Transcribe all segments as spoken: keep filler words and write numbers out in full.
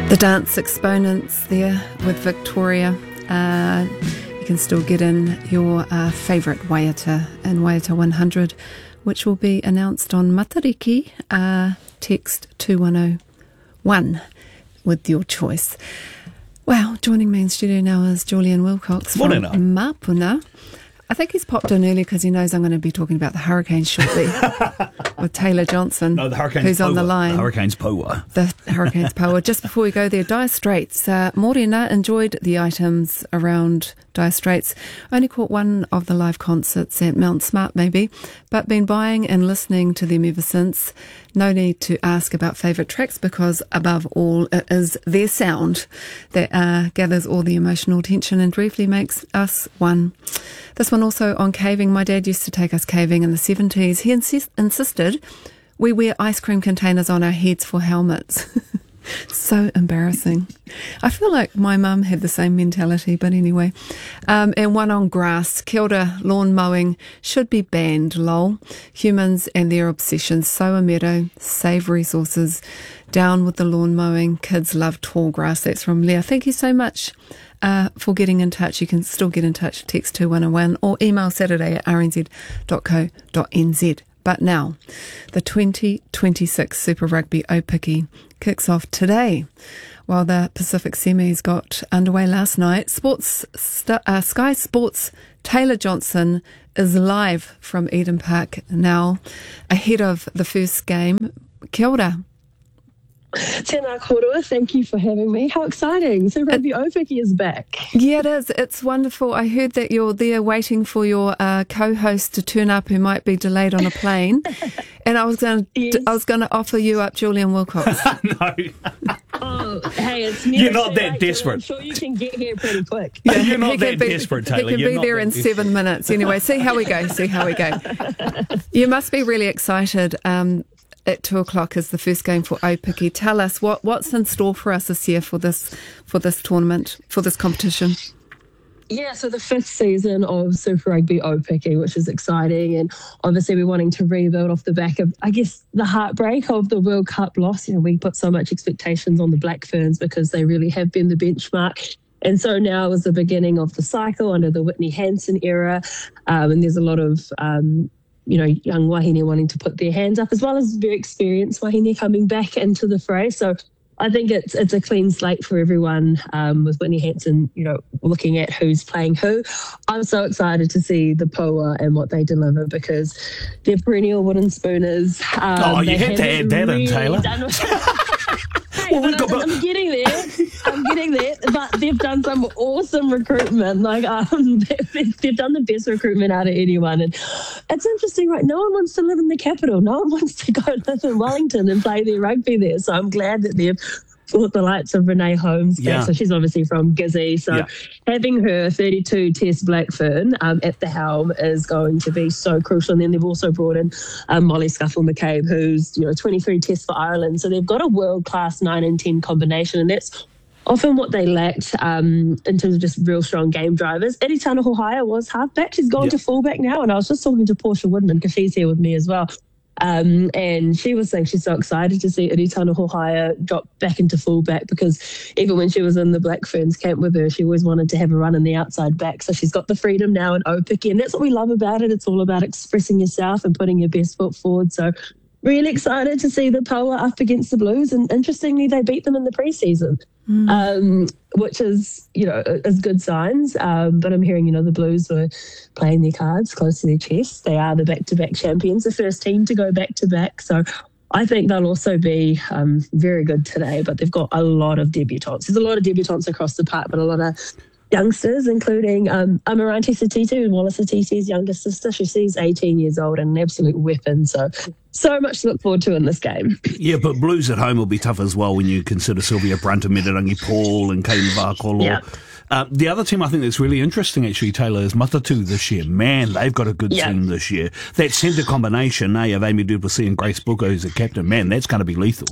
The dance exponents there with Victoria. Uh, you can still get in your uh, favourite waiata and Waiata one hundred, which will be announced on Matariki. Uh, text two one oh one with your choice. Wow, joining me in studio now is Julian Wilcox from Morena. Mapuna. I think he's popped in early because he knows I'm going to be talking about the Hurricanes shortly with Taylor Johnson, No, the Hurricanes who's on the Poa. line. The Hurricanes Poa. The Hurricanes Power. Just before we go there, Dire Straits. Uh, Morena enjoyed the items around Dire Straits. Only caught one of the live concerts at Mount Smart, maybe, but been buying and listening to them ever since. No need to ask about favourite tracks because, above all, it is their sound that uh, gathers all the emotional tension and briefly makes us one. This one also on caving. My dad used to take us caving in the seventies. He insist- insisted we wear ice cream containers on our heads for helmets. So embarrassing. I feel like my mum had the same mentality, but anyway. Um, and one on grass. Kia ora, lawn mowing should be banned, lol. Humans and their obsessions. Soa meadow, save resources. Down with the lawn mowing. Kids love tall grass. That's from Leah. Thank you so much uh, for getting in touch. You can still get in touch. Text two one oh one or email saturday at r n z dot co dot n z. But now, the twenty twenty-six Super Rugby Aupiki kicks off today. While the Pacific semis got underway last night, Sports st- uh, Sky Sports' Taylor Johnson is live from Eden Park now, ahead of the first game. Kia ora. Tēnā koroa, thank you for having me. How exciting. So Rugby Aupiki is back. Yeah, it is. It's wonderful. I heard that you're there waiting for your uh, co-host to turn up who might be delayed on a plane. And I was going to Yes. I was going to offer you up Julian Wilcox. No. Oh, hey, it's never You're not too that late, desperate. I'm sure you can get here pretty quick. You're He not can that be- desperate, Taylor. He can You're be not there that in des- seven minutes. Anyway, see how we go. See how we go. You must be really excited. Um, at two o'clock is the first game for Aupiki. Tell us what, what's in store for us this year for this for this tournament, for this competition. Yeah, so the fifth season of Super Rugby Aupiki, which is exciting. And obviously we're wanting to rebuild off the back of, I guess, the heartbreak of the World Cup loss. You know, we put so much expectations on the Black Ferns because they really have been the benchmark. And so now is the beginning of the cycle under the Whitney Hansen era. Um, and there's a lot of... Um, you know, young wahine wanting to put their hands up, as well as very experienced wahine coming back into the fray. So I think it's it's a clean slate for everyone um, with Whitney Hansen, you know, looking at who's playing who. I'm so excited to see the Poa and what they deliver because they're perennial wooden spooners. Um, Oh, you they had to haven't add that in, really Taylor. done- Hey, Well, we've but got- I'm, I'm getting there. I'm getting there. But they've done some awesome recruitment. Like um, they've, they've done the best recruitment out of anyone. And it's interesting, right? No one wants to live in the capital. No one wants to go live in Wellington and play their rugby there. So I'm glad that they've brought the likes of Renee Holmes back. Yeah. So she's obviously from Gizzy. So Yeah. having her thirty-two test Black Fern um, at the helm is going to be so crucial. And then they've also brought in um, Molly Scuffle McCabe, who's, you know, twenty-three tests for Ireland. So they've got a world-class nine and ten combination. And that's often what they lacked um, in terms of just real strong game drivers. Eddie Tanahohaya was halfback. She's gone Yeah. to fullback now. And I was just talking to Portia Woodman because she's here with me as well. Um, and she was saying she's so excited to see Eddie Tanahohaya drop back into fullback because even when she was in the Black Ferns camp with her, she always wanted to have a run in the outside back. So she's got the freedom now in Aupiki, and that's what we love about it. It's all about expressing yourself and putting your best foot forward. So really excited to see the Poa up against the Blues. And interestingly, they beat them in the preseason, mm. um, which is, you know, is good signs. Um, but I'm hearing, you know, the Blues were playing their cards close to their chests. They are the back-to-back champions, the first team to go back-to-back. So I think they'll also be um, very good today, but they've got a lot of debutants. There's a lot of debutants across the park, but a lot of youngsters, including um, Amarante Satitu, Wallace Satiti's younger sister. She's eighteen years old and an absolute weapon. So, so much to look forward to in this game. Yeah, but Blues at home will be tough as well when you consider Sylvia Brunter, Mederangi Paul and Kaylin Vakolo. Yeah. Uh, the other team I think that's really interesting, actually, Taylor, is Matatu this year. Man, they've got a good Yeah. team this year. That centre combination, eh, of Amy Duplessis and Grace Booker, who's a captain, man, that's going to be lethal.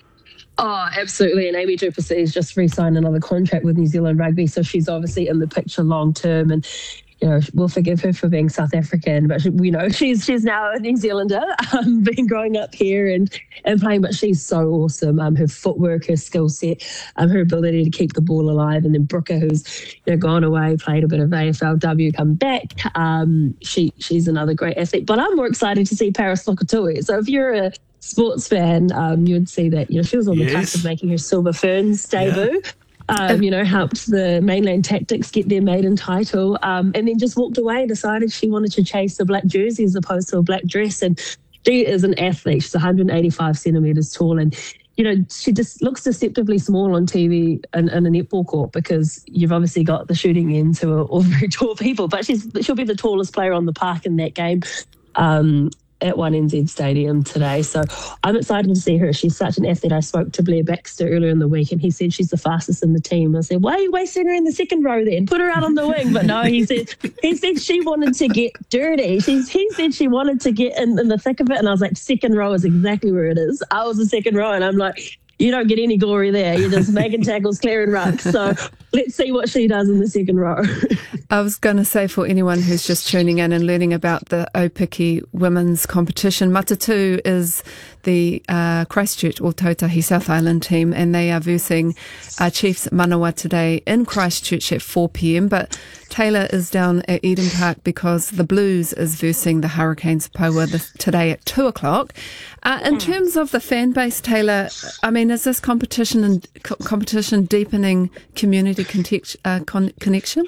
Oh, absolutely. And Amy Duplessis just re-signed another contract with New Zealand Rugby, so she's obviously in the picture long term. And you know, we'll forgive her for being South African, but she, you know, she's she's now a New Zealander, um, been growing up here and, and playing, but she's so awesome. Um, her footwork, her skill set, um, her ability to keep the ball alive. And then Brooker, who's, you know, gone away, played a bit of A F L W, come back. Um, she she's another great athlete. But I'm more excited to see Paris Lokotui. So if you're a sports fan, um, you would see that, you know, she was on the Yes. cusp of making her Silver Ferns debut. Yeah. Um, you know, helped the Mainland Tactics get their maiden title, um, and then just walked away and decided she wanted to chase the black jersey as opposed to a black dress. And she is an athlete. She's one hundred eighty-five centimetres tall, and you know, she just looks deceptively small on T V in, in a netball court because you've obviously got the shooting ends who are all very tall people, but she's she'll be the tallest player on the park in that game. Um, at one N Z Stadium today. So I'm excited to see her. She's such an athlete. I spoke to Blair Baxter earlier in the week and he said she's the fastest in the team. I said, why are you wasting her in the second row then? Put her out on the wing. But no, he said he said she wanted to get dirty. She's, he said she wanted to get in, in the thick of it. And I was like, second row is exactly where it is. I was the second row and I'm like, you don't get any glory there. You're just making tackles, clearing rucks. So let's see what she does in the second row. I was going to say, for anyone who's just tuning in and learning about the Aupiki women's competition, Matatu is the uh, Christchurch or Tautahi South Island team, and they are versing uh, Chiefs Manawa today in Christchurch at four p.m. But Taylor is down at Eden Park because the Blues is versing the Hurricanes Paua this, today at two o'clock. Uh, in terms of the fan base, Taylor, I mean, is this competition and co- competition deepening community context, uh, con- connection?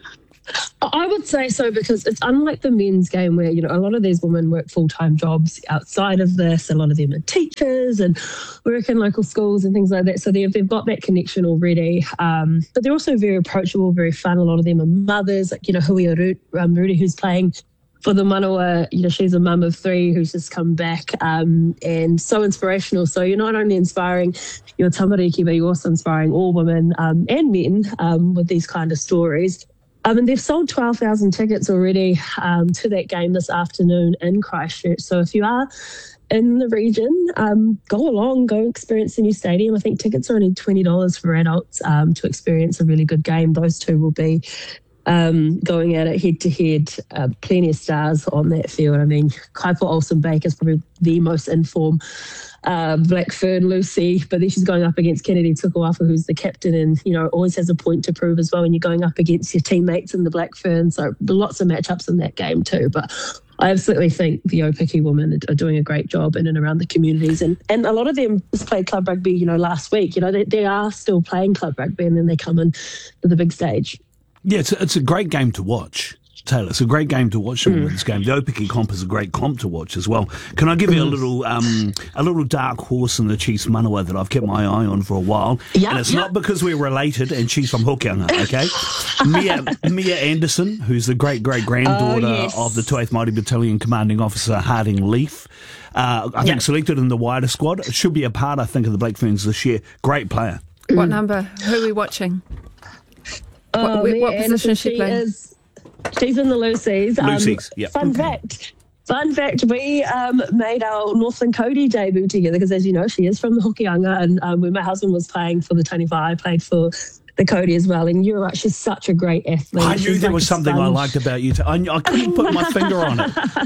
I would say so because it's unlike the men's game where, you know, a lot of these women work full-time jobs outside of this. A lot of them are teachers and work in local schools and things like that. So they've, they've got that connection already. Um, but they're also very approachable, very fun. A lot of them are mothers, like, you know, Hui um, Rudy, who's playing for the Manawa. You know, she's a mum of three who's just come back um, and so inspirational. So you're not only inspiring your tamariki, but you're also inspiring all women um, and men um, with these kind of stories. Um, and they've sold twelve thousand tickets already um, to that game this afternoon in Christchurch. So if you are in the region, um, go along, go experience the new stadium. I think tickets are only twenty dollars for adults um, to experience a really good game. Those two will be um, going at it head to head. Uh, plenty of stars on that field. I mean, Kaipo Olsen-Baker is probably the most informed Uh, Black Fern Lucy, but then she's going up against Kennedy Tukuafa, who's the captain and, you know, always has a point to prove as well when you're going up against your teammates in the Black Fern. So lots of matchups in that game too. But I absolutely think the Aupiki women are doing a great job in and around the communities. And, and a lot of them just played club rugby, you know, last week. You know, they, they are still playing club rugby and then they come in to the big stage. Yeah, it's a, it's a great game to watch, Taylor. It's a great game to watch, the mm. women's game. The Aupiki comp is a great comp to watch as well. Can I give you a little um, a little dark horse in the Chiefs Manawa that I've kept my eye on for a while? Yep, and it's yep. not because we're related and she's from Hokianga, okay? Mia, Mia Anderson, who's the great-great-granddaughter oh, yes. of the two eighth Māori Battalion Commanding Officer Harding Leaf. Uh, I think yep. selected in the wider squad. It should be a part, I think, of the Black Ferns this year. Great player. What number? Who are we watching? Oh, what what position is she playing? Is, she's in the Lucy's. Lucy's, um, yeah. Fun okay. fact. Fun fact, we um, made our Northland Cody debut together because, as you know, she is from the Hokianga. And um, when my husband was playing for the Taniwha, I played for the Cody as well. And you're right, she's such a great athlete. I knew she's there like was something sponge. I liked about you. Too. I, knew, I couldn't put my finger on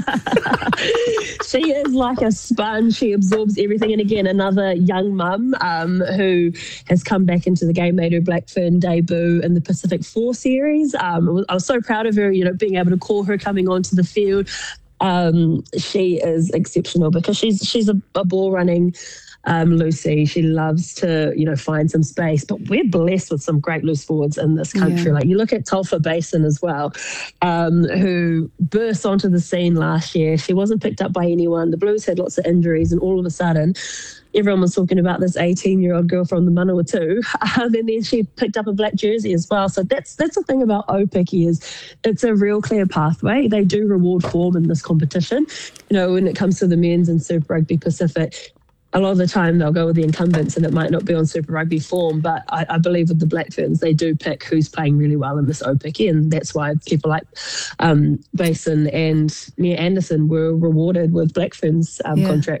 it. She is like a sponge. She absorbs everything. And again, another young mum um, who has come back into the game, made her Black Fern debut in the Pacific Four Series. Um, I was so proud of her, you know, being able to call her coming onto the field. Um, she is exceptional because she's she's a, a ball running um, Lucy. She loves to, you know, find some space, but we're blessed with some great loose forwards in this country. Yeah. Like you look at Tulfa Basin as well, um, who burst onto the scene last year. She wasn't picked up by anyone. The Blues had lots of injuries and all of a sudden everyone was talking about this eighteen-year-old girl from the Manawa too. Um, and then she picked up a black jersey as well. So that's that's the thing about Aupiki is it's a real clear pathway. They do reward form in this competition. You know, when it comes to the men's and Super Rugby Pacific, a lot of the time they'll go with the incumbents and it might not be on Super Rugby form, but I, I believe with the Black Ferns, they do pick who's playing really well in this Aupiki, and that's why people like um, Basin and Mia Anderson were rewarded with Black Ferns um, yeah. contracts.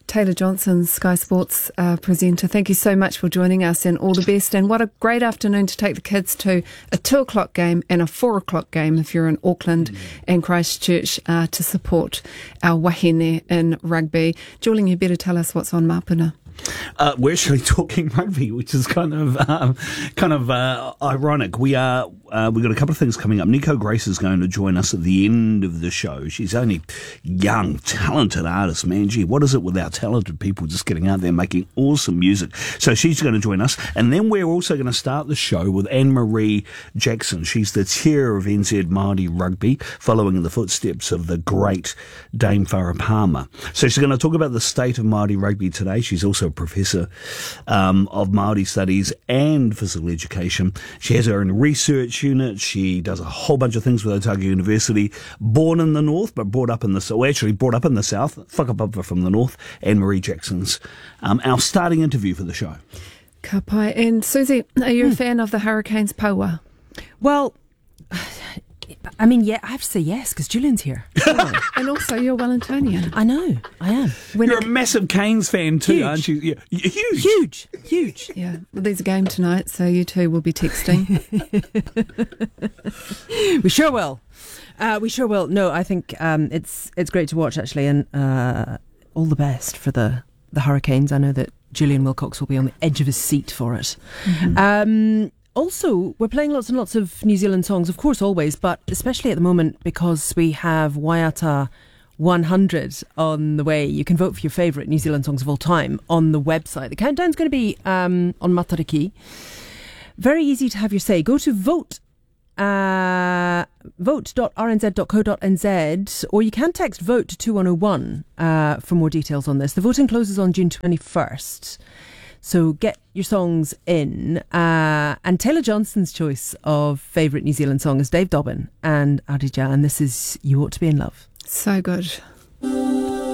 Taylor Johnson, Sky Sports uh, presenter, thank you so much for joining us, and all the best. And what a great afternoon to take the kids to a two o'clock game and a four o'clock game if you're in Auckland mm. and Christchurch uh, to support our wahine in rugby. Julian, you better tell us what's on Mapuna. Uh, we're actually talking rugby, which is kind of um, kind of uh, ironic. We are uh, we've got a couple of things coming up. Nico Grace is going to join us at the end of the show. She's only young, talented artist, man. Gee, what is it with our talented people just getting out there making awesome music? So she's going to join us, and then we're also going to start the show with Anne-Marie Jackson. She's the chair of N Z Māori Rugby, following in the footsteps of the great Dame Farah Palmer. So she's going to talk about the state of Māori rugby today. She's also a professor um, of Māori studies and physical education. She has her own research unit. She does a whole bunch of things with Otago University. Born in the north, but brought up in the south. Well, actually brought up in the south. Whakapapa from the north. Anne-Marie Jackson's um, our starting interview for the show. Ka pai. And Susie, are you mm. a fan of the Hurricanes Paua? Well, I mean, yeah, I have to say yes, because Julian's here. And also, you're Wellingtonian. I know, I am. When You're it, a massive Canes fan too, huge. aren't you? Yeah, huge. Huge, huge. Yeah, well, there's a game tonight, so you two will be texting. We sure will. Uh, we sure will. No, I think um, it's it's great to watch, actually, and uh, all the best for the, the Hurricanes. I know that Julian Wilcox will be on the edge of his seat for it. Mm-hmm. Um Also, we're playing lots and lots of New Zealand songs, of course, always, but especially at the moment because we have Waiata one hundred on the way. You can vote for your favourite New Zealand songs of all time on the website. The countdown's going to be um, on Matariki. Very easy to have your say. Go to vote, uh, vote dot r n z dot co dot n z, or you can text vote to two one oh one uh, for more details on this. The voting closes on June twenty-first. So get your songs in. Uh, and Taylor Johnson's choice of favourite New Zealand song is Dave Dobbin and Adija, and this is You Ought to Be in Love. So good.